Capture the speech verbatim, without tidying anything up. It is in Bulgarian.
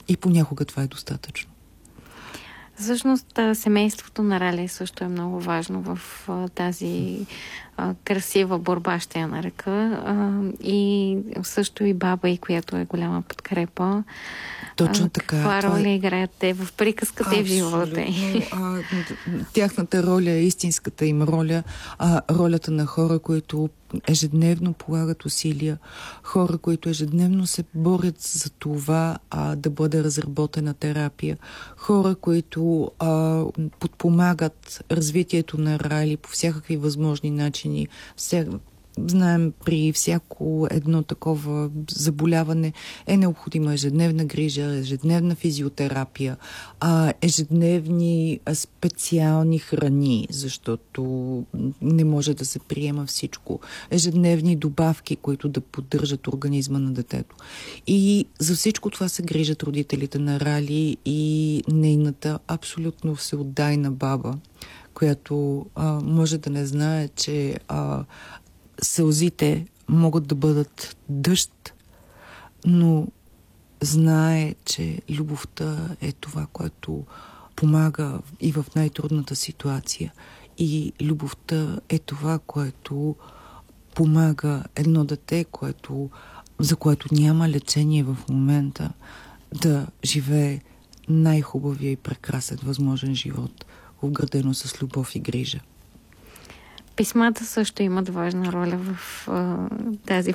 И понякога това е достатъчно. Всъщност, семейството на Рали също е много важно в а, тази а, красива борба, ще я нарека. А, и също и баба, и която е голяма подкрепа. Точно така. Каква това... роля играят те в приказката и в живота й? А, тяхната роля е истинската им роля, а ролята на хора, които ежедневно полагат усилия, хора, които ежедневно се борят за това а, да бъде разработена терапия, хора, които а, подпомагат развитието на Райли по всякакви възможни начини. Вся... Знаем, при всяко едно такова заболяване е необходима ежедневна грижа, ежедневна физиотерапия, а, ежедневни специални храни, защото не може да се приема всичко. Ежедневни добавки, които да поддържат организма на детето. И за всичко това се грижат родителите на Рали и нейната абсолютно всеотдайна баба, която а, може да не знае, че а, сълзите могат да бъдат дъжд, но знае, че любовта е това, което помага и в най-трудната ситуация. И любовта е това, което помага едно дете, което, за което няма лечение в момента, да живее най-хубавия и прекрасен възможен живот, обградено с любов и грижа. Писмата също имат важна роля в а, тази